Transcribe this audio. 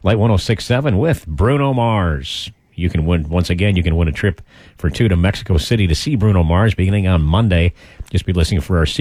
Light 106.7 with Bruno Mars. You can win, once again, you can win a trip for two to Mexico City to see Bruno Mars beginning on Monday. Just be listening for our